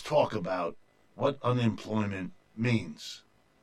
talk about what unemployment means.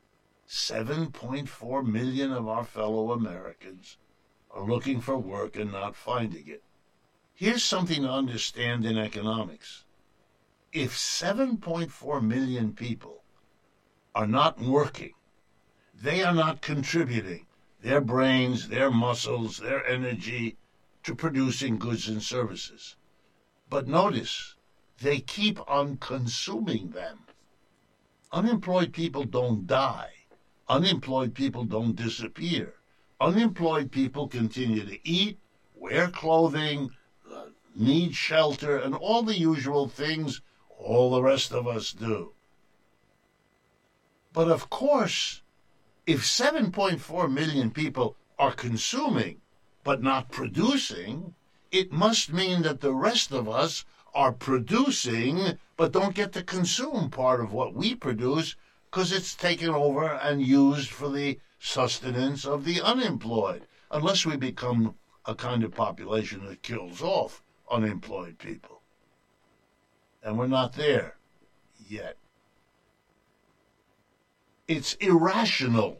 7.4 million of our fellow Americans are looking for work and not finding it. Here's something to understand in economics. If 7.4 million people are not working, they are not contributing their brains, their muscles, their energy to producing goods and services. But notice, they keep on consuming them. Unemployed people don't die. Unemployed people don't disappear. Unemployed people continue to eat, wear clothing, need shelter, and all the usual things all the rest of us do. But of course, if 7.4 million people are consuming but not producing, it must mean that the rest of us are producing but don't get to consume part of what we produce because it's taken over and used for the sustenance of the unemployed, unless we become a kind of population that kills off unemployed people. And we're not there yet. It's irrational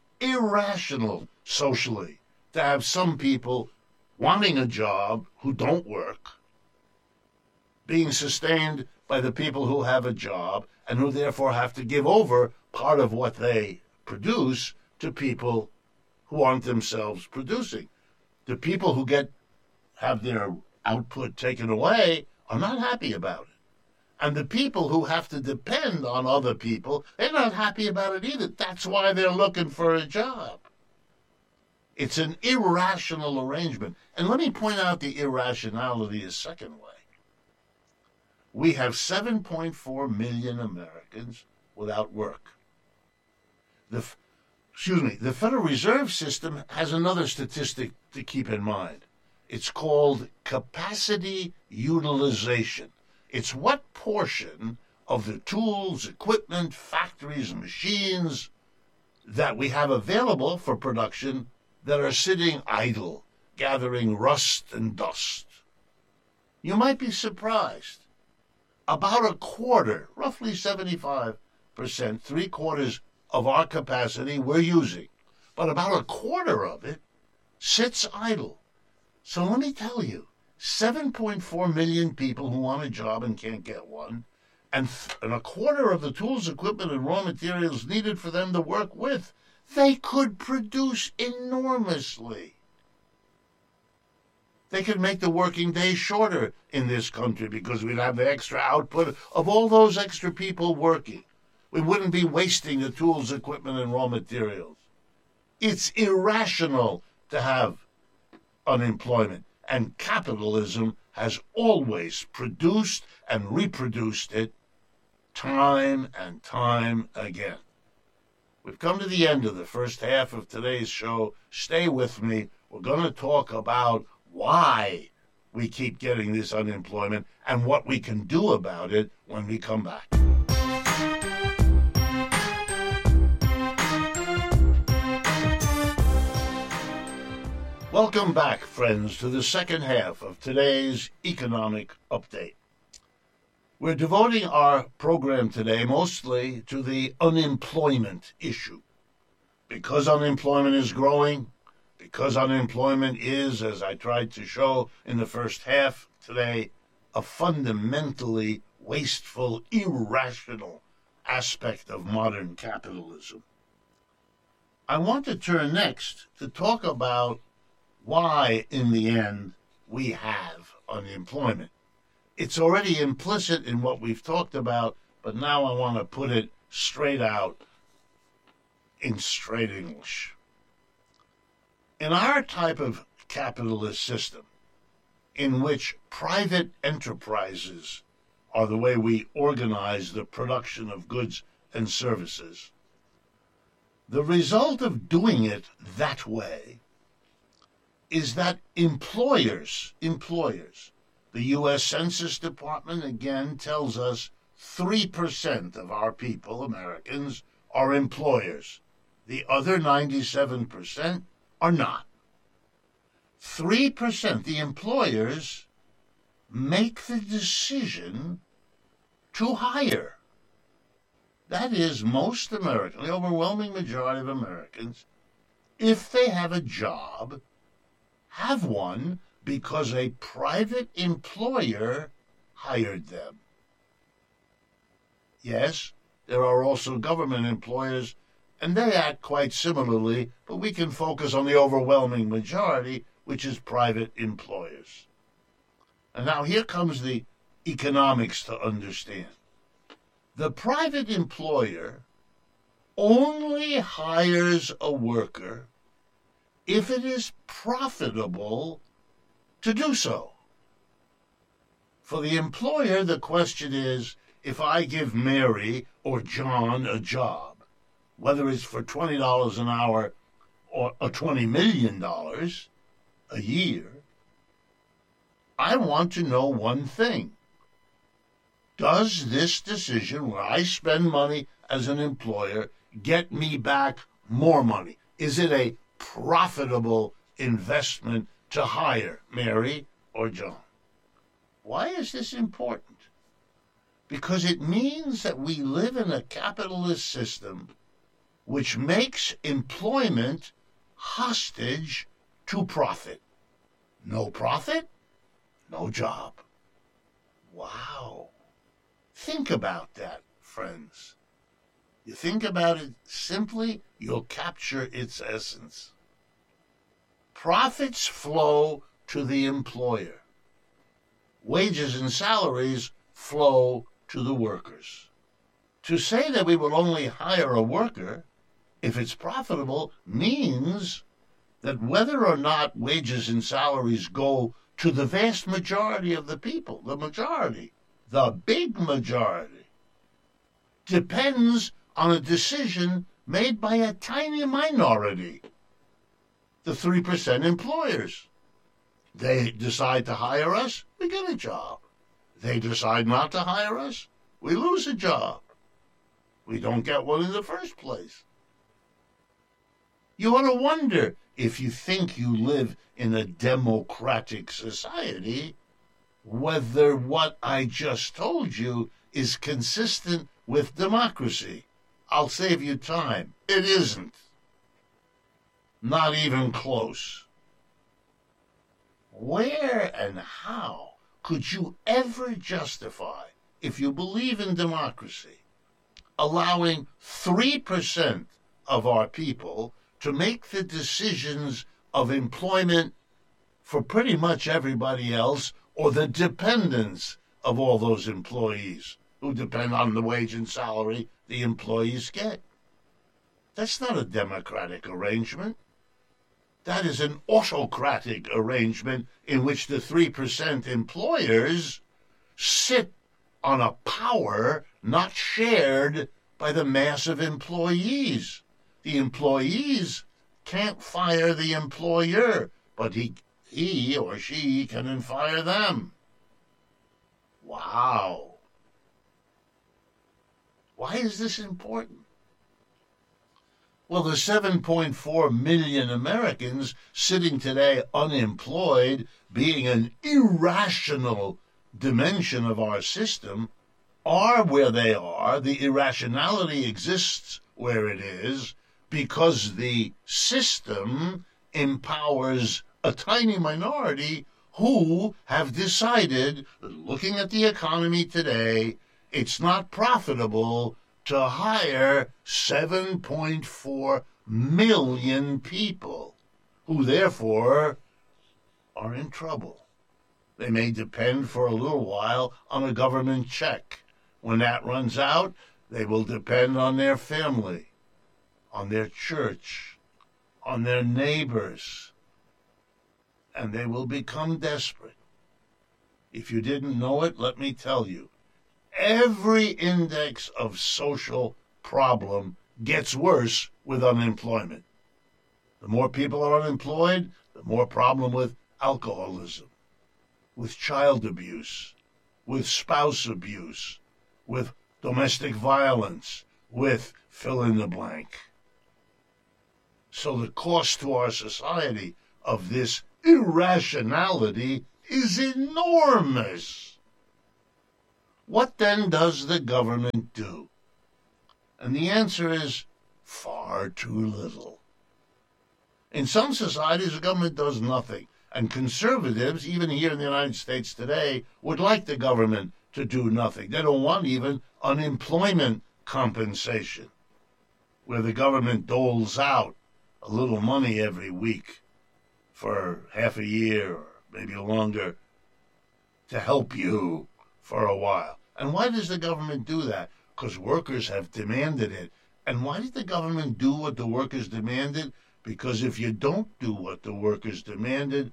socially to have some people wanting a job who don't work, being sustained by the people who have a job and who therefore have to give over part of what they produce to people who aren't themselves producing. The people who have their output taken away are not happy about it. And the people who have to depend on other people, they're not happy about it either. That's why they're looking for a job. It's an irrational arrangement. And let me point out the irrationality a second way. We have 7.4 million Americans without work. The Federal Reserve System has another statistic to keep in mind. It's called capacity utilization. It's what portion of the tools, equipment, factories, and machines that we have available for production that are sitting idle, gathering rust and dust. You might be surprised. About a quarter, roughly 75%, 3/4 of our capacity we're using, but about a quarter of it sits idle. So let me tell you, 7.4 million people who want a job and can't get one, and a quarter of the tools, equipment, and raw materials needed for them to work with, they could produce enormously. They could make the working day shorter in this country because we'd have the extra output of all those extra people working. We wouldn't be wasting the tools, equipment, and raw materials. It's irrational to have unemployment, and capitalism has always produced and reproduced it time and time again. We've come to the end of the first half of today's show. Stay with me. We're going to talk about why we keep getting this unemployment and what we can do about it when we come back. Welcome back, friends, to the second half of today's economic update. We're devoting our program today mostly to the unemployment issue. Because unemployment is growing, because unemployment is, as I tried to show in the first half today, a fundamentally wasteful, irrational aspect of modern capitalism. I want to turn next to talk about why, in the end, we have unemployment. It's already implicit in what we've talked about, but now I want to put it straight out in straight English. In our type of capitalist system, in which private enterprises are the way we organize the production of goods and services, the result of doing it that way is that employers, the U.S. Census Department again tells us 3% of our people, Americans, are employers. The other 97% are not. 3%, the employers, make the decision to hire. That is, most Americans, the overwhelming majority of Americans, if they have a job, have one because a private employer hired them. Yes, there are also government employers, and they act quite similarly, but we can focus on the overwhelming majority, which is private employers. And now here comes the economics to understand. The private employer only hires a worker if it is profitable to do so. For the employer, the question is, if I give Mary or John a job, whether it's for $20 an hour or $20 million a year, I want to know one thing. Does this decision, where I spend money as an employer, get me back more money? Is it a profitable investment to hire Mary or John? Why is this important? Because it means that we live in a capitalist system which makes employment hostage to profit. No profit, no job. Wow. Think about that, friends. You think about it simply, you'll capture its essence. Profits flow to the employer. Wages and salaries flow to the workers. To say that we will only hire a worker if it's profitable means that whether or not wages and salaries go to the vast majority of the people, the majority, the big majority, depends on a decision made by a tiny minority, the 3% employers. They decide to hire us, we get a job. They decide not to hire us, we lose a job. We don't get one in the first place. You ought to wonder, if you think you live in a democratic society, whether what I just told you is consistent with democracy. I'll save you time. It isn't. Not even close. Where and how could you ever justify, if you believe in democracy, allowing 3% of our people to make the decisions of employment for pretty much everybody else, or the dependence of all those employees who depend on the wage and salary the employees get? That's not a democratic arrangement. That is an autocratic arrangement in which the 3% employers sit on a power not shared by the mass of employees. The employees can't fire the employer, but he or she can fire them. Wow. Why is this important? Well, the 7.4 million Americans sitting today unemployed, being an irrational dimension of our system, are where they are. The irrationality exists where it is because the system empowers a tiny minority who have decided, looking at the economy today, it's not profitable to hire 7.4 million people, who therefore are in trouble. They may depend for a little while on a government check. When that runs out, they will depend on their family, on their church, on their neighbors, and they will become desperate. If you didn't know it, let me tell you, every index of social problem gets worse with unemployment. The more people are unemployed, the more problem with alcoholism, with child abuse, with spouse abuse, with domestic violence, with fill in the blank. So the cost to our society of this irrationality is enormous. What then does the government do? And the answer is far too little. In some societies, the government does nothing. And conservatives, even here in the United States today, would like the government to do nothing. They don't want even unemployment compensation, where the government doles out a little money every week for half a year or maybe longer to help you for a while. And why does the government do that? Because workers have demanded it. And why did the government do what the workers demanded? Because if you don't do what the workers demanded,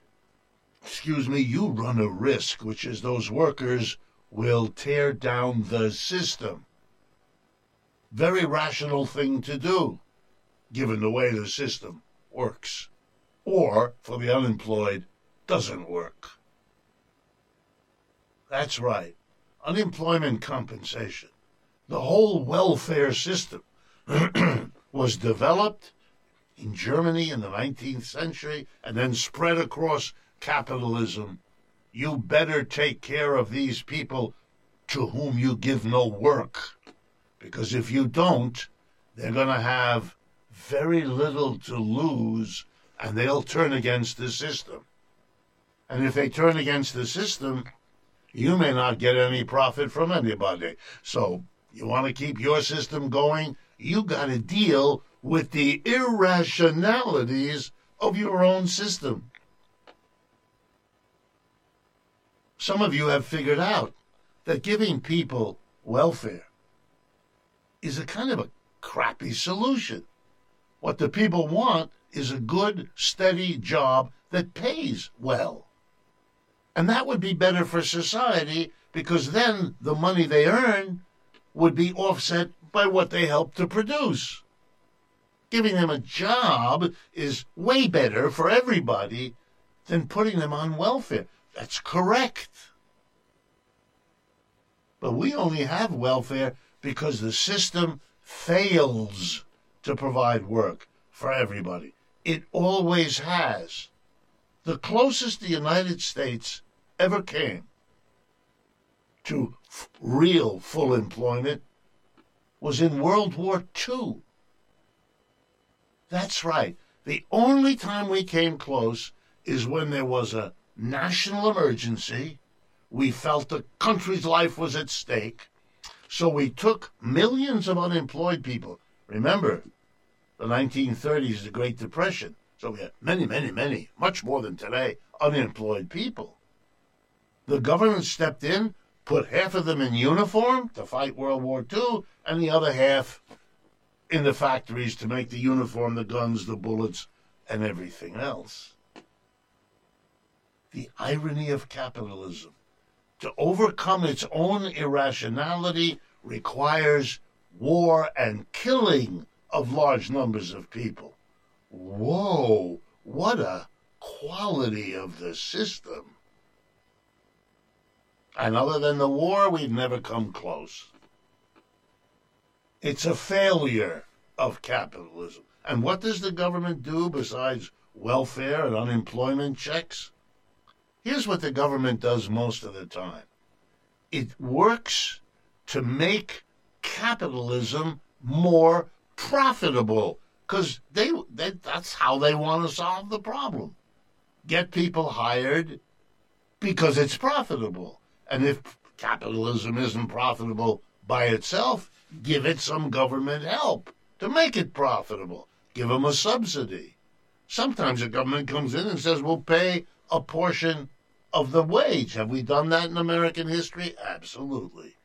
you run a risk, which is those workers will tear down the system. Very rational thing to do, given the way the system works. Or, for the unemployed, doesn't work. That's right. Unemployment compensation. The whole welfare system was developed in Germany in the 19th century and then spread across capitalism. You better take care of these people to whom you give no work, because if you don't, they're going to have very little to lose and they'll turn against the system. And if they turn against the system, you may not get any profit from anybody. So you want to keep your system going, you got to deal with the irrationalities of your own system. Some of you have figured out that giving people welfare is a kind of a crappy solution. What the people want is a good, steady job that pays well. And that would be better for society, because then the money they earn would be offset by what they help to produce. Giving them a job is way better for everybody than putting them on welfare. That's correct. But we only have welfare because the system fails to provide work for everybody. It always has. The closest the United States ever came to real full employment was in World War II. That's right. The only time we came close is when there was a national emergency. We felt the country's life was at stake. So we took millions of unemployed people. Remember, the 1930s, the Great Depression. So we had many, much more than today, unemployed people. The government stepped in, put half of them in uniform to fight World War II, and the other half in the factories to make the uniform, the guns, the bullets, and everything else. The irony of capitalism. To overcome its own irrationality requires war and killing of large numbers of people. Whoa, what a quality of the system. And other than the war, we've never come close. It's a failure of capitalism. And what does the government do besides welfare and unemployment checks? Here's what the government does most of the time. It works to make capitalism more profitable, because that's how they want to solve the problem. Get people hired because it's profitable. And if capitalism isn't profitable by itself, give it some government help to make it profitable. Give them a subsidy. Sometimes the government comes in and says, we'll pay a portion of the wage. Have we done that in American history? Absolutely.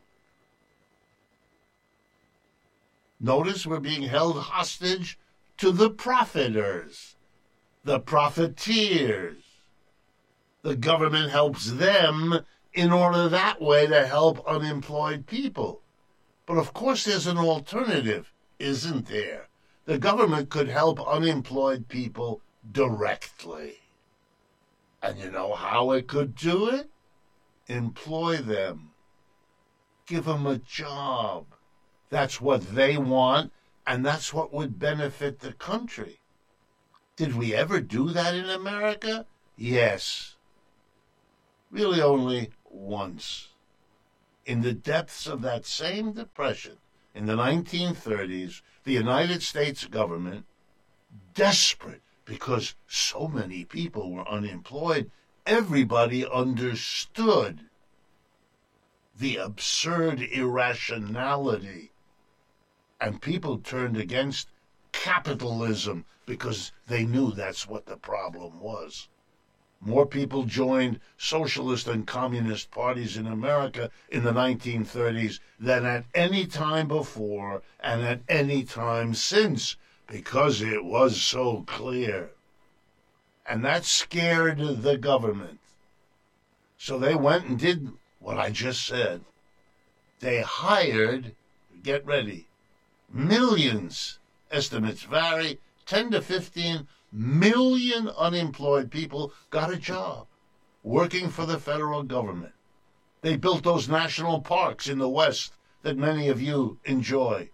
Notice we're being held hostage to the profiteers, the profiteers. The government helps them in order that way to help unemployed people. But of course there's an alternative, isn't there? The government could help unemployed people directly. And you know how it could do it? Employ them. Give them a job. That's what they want, and that's what would benefit the country. Did we ever do that in America? Yes. Really only once. in the depths of that same depression in the 1930s, the United States government, desperate because so many people were unemployed, everybody understood the absurd irrationality, and people turned against capitalism because they knew that's what the problem was. More people joined socialist and communist parties in America in the 1930s than at any time before and at any time since, because it was so clear. And that scared the government. So they went and did what I just said. They hired, get ready, millions, estimates vary, 10 to 15 million unemployed people got a job working for the federal government. They built those national parks in the West that many of you enjoy.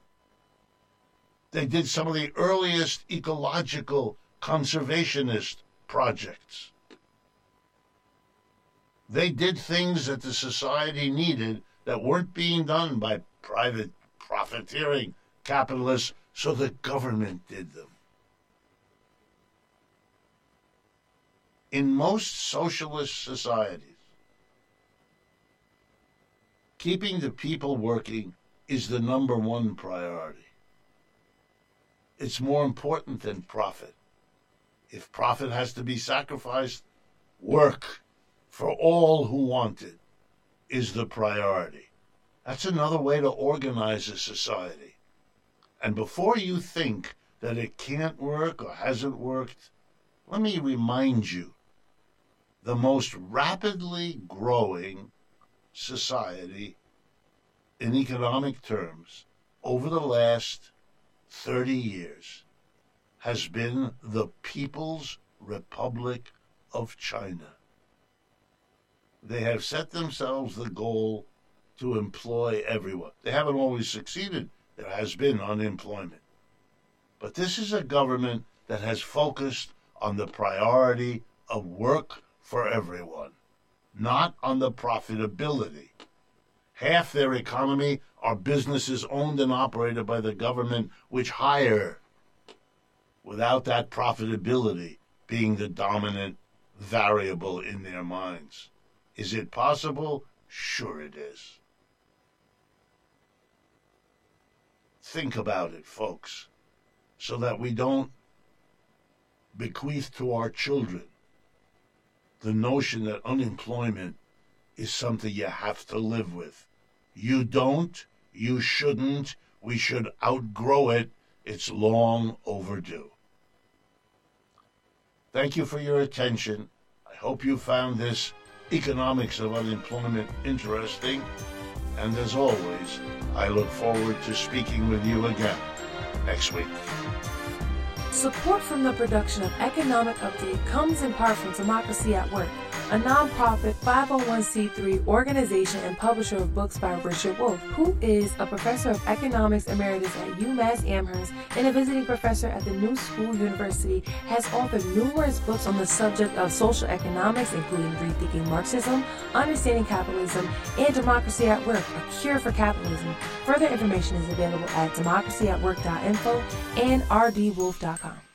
They did some of the earliest ecological conservationist projects. They did things that the society needed that weren't being done by private profiteering capitalists, so the government did them. In most socialist societies, keeping the people working is the number one priority. It's more important than profit. If profit has to be sacrificed, work for all who want it is the priority. That's another way to organize a society. And before you think that it can't work or hasn't worked, let me remind you, the most rapidly growing society in economic terms over the last 30 years has been the People's Republic of China. They have set themselves the goal to employ everyone. They haven't always succeeded. There has been unemployment. But this is a government that has focused on the priority of work for everyone, not on the profitability. Half their economy are businesses owned and operated by the government, which hire, without that profitability being the dominant variable in their minds. Is it possible? Sure it is. Think about it, folks, so that we don't bequeath to our children the notion that unemployment is something you have to live with. You don't, you shouldn't, we should outgrow it. It's long overdue. Thank you for your attention. I hope you found this economics of unemployment interesting. And as always, I look forward to speaking with you again next week. Support from the production of Economic Update comes in part from Democracy at Work, a nonprofit 501c3 organization and publisher of books by Richard Wolff, who is a professor of economics emeritus at UMass Amherst and a visiting professor at the New School University, has authored numerous books on the subject of social economics, including Rethinking Marxism, Understanding Capitalism, and Democracy at Work, A Cure for Capitalism. Further information is available at democracyatwork.info and rdwolf.com.